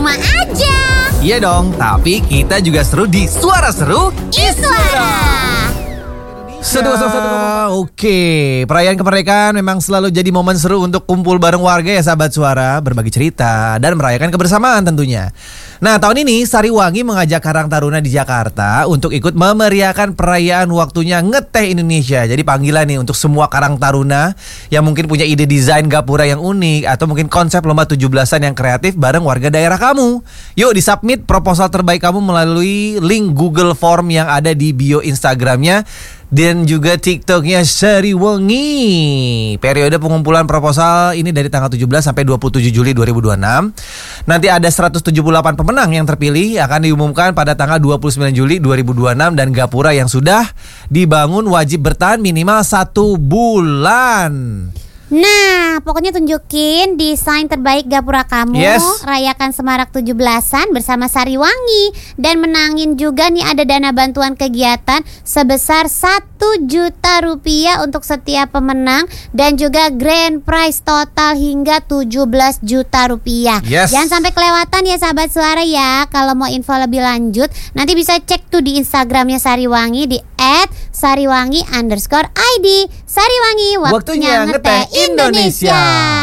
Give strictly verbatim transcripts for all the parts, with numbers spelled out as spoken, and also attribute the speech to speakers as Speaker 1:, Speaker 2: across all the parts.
Speaker 1: rumah aja.
Speaker 2: Iya dong, tapi kita juga seru di Suara Seru
Speaker 1: Iswara.
Speaker 2: Satu, satu, satu. Oke, perayaan kemerdekaan memang selalu jadi momen seru untuk kumpul bareng warga ya sahabat Suara, berbagi cerita dan merayakan kebersamaan tentunya. Nah, tahun ini Sariwangi mengajak Karang Taruna di Jakarta untuk ikut memeriahkan perayaan waktunya Ngeteh Indonesia. Jadi panggilan nih untuk semua Karang Taruna yang mungkin punya ide desain gapura yang unik atau mungkin konsep lomba tujuh belasan yang kreatif bareng warga daerah kamu. Yuk disubmit proposal terbaik kamu melalui link Google Form yang ada di bio Instagramnya dan juga TikToknya Sariwangi. Periode pengumpulan proposal ini dari tanggal tujuh belas sampai dua puluh tujuh Juli dua ribu dua puluh enam. Nanti ada seratus tujuh puluh delapan pemenang yang terpilih akan diumumkan pada tanggal dua puluh sembilan Juli dua ribu dua puluh enam. Dan gapura yang sudah dibangun wajib bertahan minimal satu bulan.
Speaker 1: Nah, pokoknya tunjukin desain terbaik gapura kamu.
Speaker 2: Yes.
Speaker 1: Rayakan Semarak tujuh belasan bersama Sariwangi. Dan menangin juga nih ada dana bantuan kegiatan sebesar satu juta rupiah untuk setiap pemenang. Dan juga grand prize total hingga tujuh belas juta rupiah.
Speaker 2: Yes.
Speaker 1: Jangan sampai kelewatan ya sahabat Suara ya. Kalau mau info lebih lanjut nanti bisa cek tuh di Instagramnya Sariwangi di et sariwangi underscore id. Sariwangi, waktunya,
Speaker 2: Waktunya
Speaker 1: ngeteh
Speaker 2: ngeteh
Speaker 1: Indonesia.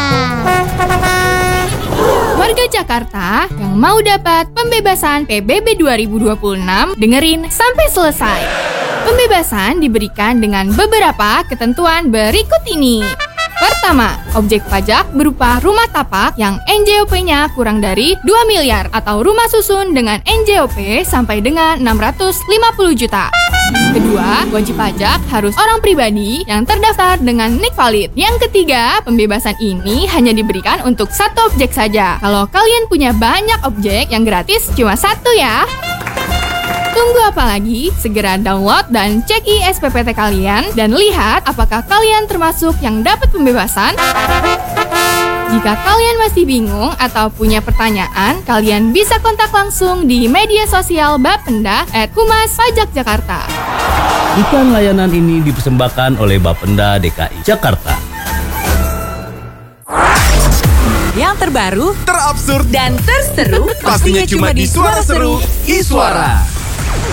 Speaker 3: Warga Jakarta yang mau dapat pembebasan P B B dua ribu dua puluh enam, dengerin sampai selesai. Pembebasan diberikan dengan beberapa ketentuan berikut ini. Pertama, objek pajak berupa rumah tapak yang N J O P-nya kurang dari dua miliar atau rumah susun dengan N J O P sampai dengan enam ratus lima puluh juta. Kedua, wajib pajak harus orang pribadi yang terdaftar dengan nik valid. Yang ketiga, pembebasan ini hanya diberikan untuk satu objek saja. Kalau kalian punya banyak objek, yang gratis cuma satu ya. Tunggu apa lagi? Segera download dan cek I S P P T kalian dan lihat apakah kalian termasuk yang dapat pembebasan. Jika kalian masih bingung atau punya pertanyaan, kalian bisa kontak langsung di media sosial Bapenda at Humas Pajak Jakarta.
Speaker 4: Iklan layanan ini dipersembahkan oleh Bapenda D K I Jakarta.
Speaker 5: Yang terbaru,
Speaker 6: terabsurd,
Speaker 5: dan terseru
Speaker 6: pastinya cuma di Suara Seru Iswara.